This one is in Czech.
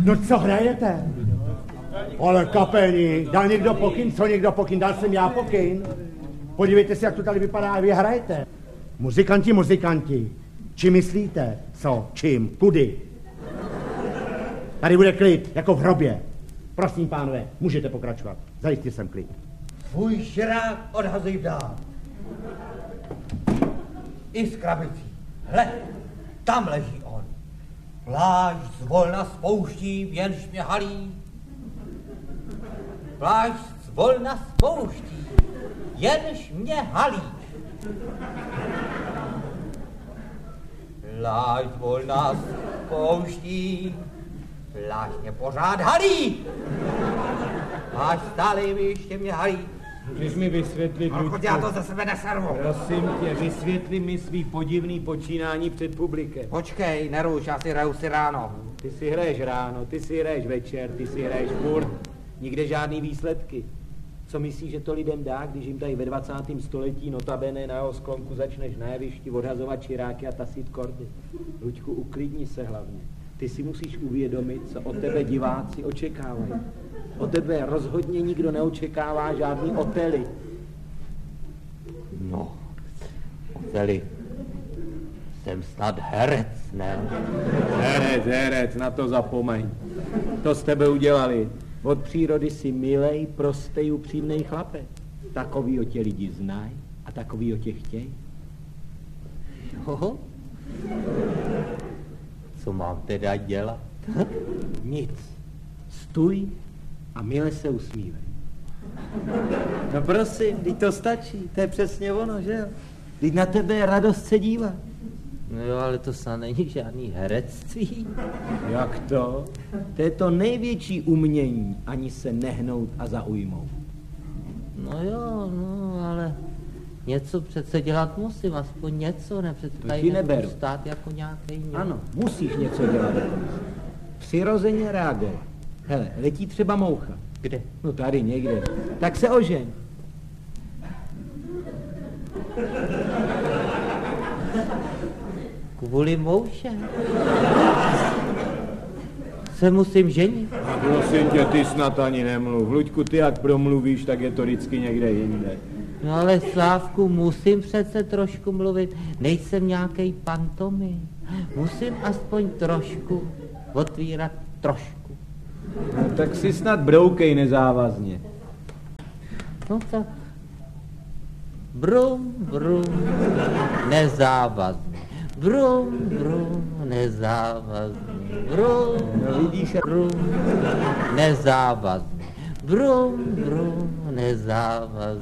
No co hrajete? Ale kapelní, dal někdo pokyn? Co někdo pokyn? Dal jsem já pokyn? Podívejte se, jak to tady vypadá a vy hrajete. Muzikanti, čím myslíte? Co? Čím? Kudy? Tady bude klid, jako v hrobě. Prosím, pánové, můžete pokračovat. Zajistil jsem klid. Tvůj širák odhazuj dál. I s krabicí. Hle, tam leží on. Plášť zvolna spouští, jenž mě halí. Plášť zvolna spouští, jenž mě halí. Plášť zvolna spouští, plášť mě pořád halí. Plášť stále ještě mě halí. Můžeš mi vysvětlit, Luďku? Já to ze sebe neservu. Prosím tě, vysvětli mi svý podivný počínání před publikem. Počkej, neruš, já si hraju si ráno. Ty si hraješ ráno, ty si hraješ večer, ty si hraješ furt. Nikde žádný výsledky. Co myslíš, že to lidem dá, když jim tady ve 20. století notabene na jeho sklonku začneš na jevišti odhazovat čiráky a tasit kordy? Luďku, uklidni se hlavně. Ty si musíš uvědomit, co od tebe diváci očekávají. Od tebe rozhodně nikdo neočekává žádný Otely. No, Otely, jsem snad herec, ne? Herec, na to zapomeň. To z tebe udělali. Od přírody si milej, prostej, upřímnej chlapec. Takovýho tě lidi znají a takovýho tě chtějí. Jo? Co mám teda dělat? Nic. Stůj a mile se usmívej. No prosím, teď to stačí, to je přesně ono, že jo? Teď na tebe je radost se dívat. No jo, ale to snad není žádný herectví. Jak to? To je to největší umění, ani se nehnout a zaujmout. No jo, no, ale něco přece dělat musím, aspoň něco, ne přece To tady ti neberu. nebudu stát jako nějaký. Ano, musíš něco dělat. Přirozeně reagovat. Hele, letí třeba moucha. Kde? No tady někde. Tak se ožeň. Kvůli mouše? Se musím ženit? Prosím tě, ty snad ani nemluv. Luďku, ty jak promluvíš, tak je to vždycky někde jinde. No ale Slávku, musím přece trošku mluvit. Nejsem nějaký pantomy. Musím aspoň trošku otvírat trošku. No, tak si snad broukej nezávazně. No tak. Brum, brum, nezávazně. Brum, brum, nezávazně. Brum, No vidíš, brum, nezávazně. Brum, brum, nezávazně.